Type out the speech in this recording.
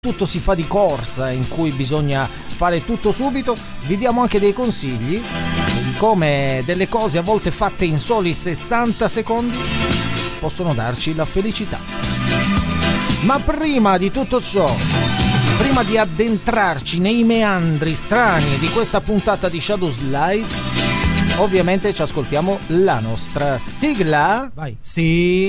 tutto si fa di corsa, in cui bisogna fare tutto subito, vi diamo anche dei consigli di come delle cose a volte fatte in soli 60 secondi possono darci la felicità. Ma prima di tutto ciò, prima di addentrarci nei meandri strani di questa puntata di Shadows Live, ovviamente ci ascoltiamo la nostra sigla. Vai. Sì.